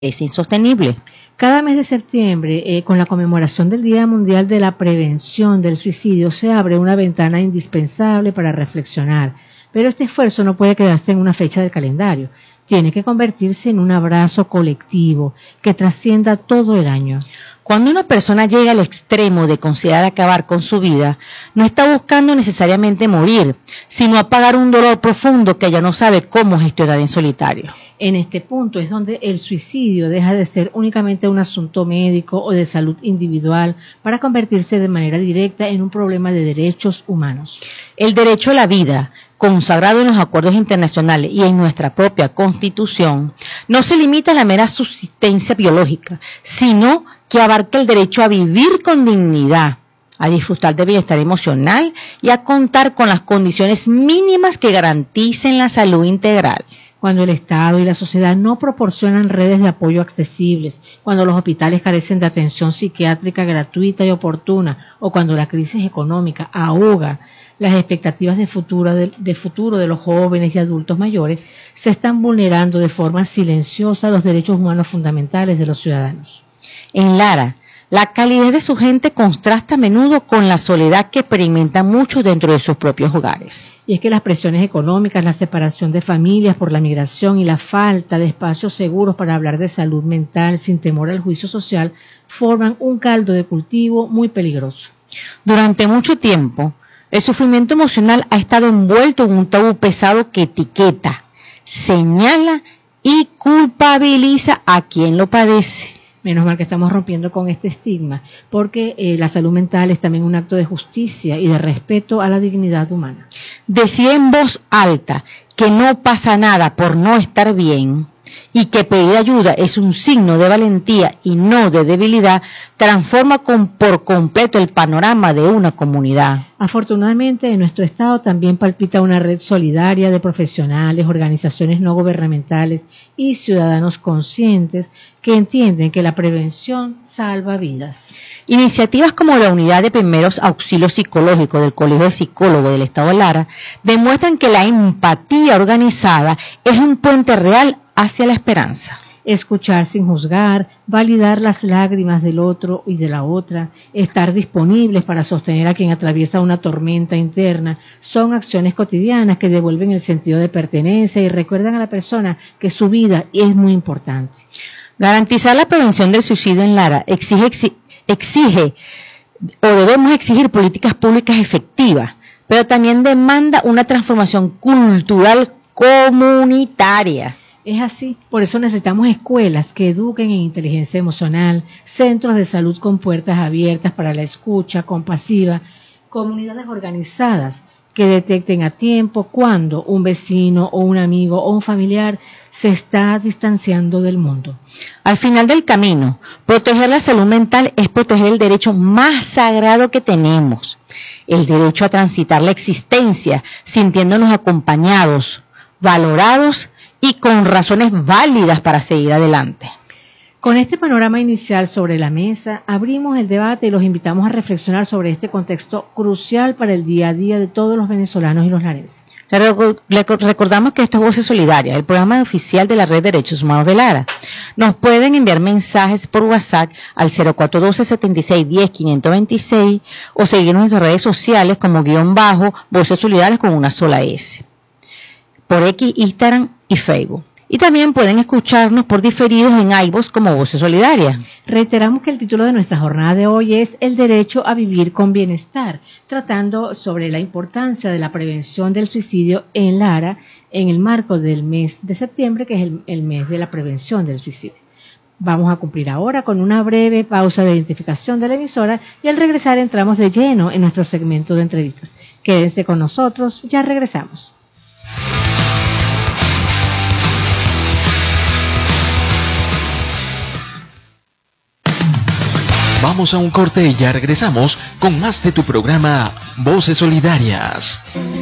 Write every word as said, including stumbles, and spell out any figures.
es insostenible. Cada mes de septiembre, eh, con la conmemoración del Día Mundial de la Prevención del Suicidio, se abre una ventana indispensable para reflexionar. Pero este esfuerzo no puede quedarse en una fecha del calendario. Tiene que convertirse en un abrazo colectivo que trascienda todo el año. Cuando una persona llega al extremo de considerar acabar con su vida, no está buscando necesariamente morir, sino apagar un dolor profundo que ella no sabe cómo gestionar en solitario. En este punto es donde el suicidio deja de ser únicamente un asunto médico o de salud individual para convertirse de manera directa en un problema de derechos humanos. El derecho a la vida, consagrado en los acuerdos internacionales y en nuestra propia Constitución, no se limita a la mera subsistencia biológica, sino que abarca el derecho a vivir con dignidad, a disfrutar de bienestar emocional y a contar con las condiciones mínimas que garanticen la salud integral. Cuando el Estado y la sociedad no proporcionan redes de apoyo accesibles, cuando los hospitales carecen de atención psiquiátrica gratuita y oportuna, o cuando la crisis económica ahoga las expectativas de futuro de, de futuro de los jóvenes y adultos mayores, se están vulnerando de forma silenciosa los derechos humanos fundamentales de los ciudadanos. En Lara, la calidez de su gente contrasta a menudo con la soledad que experimentan muchos dentro de sus propios hogares. Y es que las presiones económicas, la separación de familias por la migración y la falta de espacios seguros para hablar de salud mental sin temor al juicio social forman un caldo de cultivo muy peligroso. Durante mucho tiempo, el sufrimiento emocional ha estado envuelto en un tabú pesado que etiqueta, señala y culpabiliza a quien lo padece. Menos mal que estamos rompiendo con este estigma, porque eh, la salud mental es también un acto de justicia y de respeto a la dignidad humana. Decir en voz alta que no pasa nada por no estar bien y que pedir ayuda es un signo de valentía y no de debilidad, transforma con, por completo el panorama de una comunidad. Afortunadamente, en nuestro estado también palpita una red solidaria de profesionales, organizaciones no gubernamentales y ciudadanos conscientes que entienden que la prevención salva vidas. Iniciativas como la Unidad de Primeros Auxilios Psicológicos del Colegio de Psicólogos del Estado de Lara demuestran que la empatía organizada es un puente real hacia la esperanza. Escuchar sin juzgar, validar las lágrimas del otro y de la otra, estar disponibles para sostener a quien atraviesa una tormenta interna, son acciones cotidianas que devuelven el sentido de pertenencia y recuerdan a la persona que su vida es muy importante. Garantizar la prevención del suicidio en Lara exige, exige, exige o debemos exigir políticas públicas efectivas, pero también demanda una transformación cultural comunitaria. Es así, por eso necesitamos escuelas que eduquen en inteligencia emocional, centros de salud con puertas abiertas para la escucha compasiva, comunidades organizadas que detecten a tiempo cuando un vecino o un amigo o un familiar se está distanciando del mundo. Al final del camino, proteger la salud mental es proteger el derecho más sagrado que tenemos, el derecho a transitar la existencia sintiéndonos acompañados, valorados y con razones válidas para seguir adelante. Con este panorama inicial sobre la mesa, abrimos el debate y los invitamos a reflexionar sobre este contexto crucial para el día a día de todos los venezolanos y los larenses. Le recordamos que esto es Voces Solidarias, el programa oficial de la Red de Derechos Humanos de Lara. Nos pueden enviar mensajes por WhatsApp al cero cuatro uno dos, setenta y seis, diez, quinientos veintiséis o seguirnos en nuestras redes sociales como guión bajo Voces Solidarias con una sola S, por X, Instagram y Facebook. Y también pueden escucharnos por diferidos en iVoox como Voces Solidarias. Reiteramos que el título de nuestra jornada de hoy es El derecho a vivir con bienestar, tratando sobre la importancia de la prevención del suicidio en Lara en el marco del mes de septiembre, que es el, el mes de la prevención del suicidio. Vamos a cumplir ahora con una breve pausa de identificación de la emisora y al regresar entramos de lleno en nuestro segmento de entrevistas. Quédense con nosotros, ya regresamos. Vamos a un corte y ya regresamos con más de tu programa Voces Solidarias.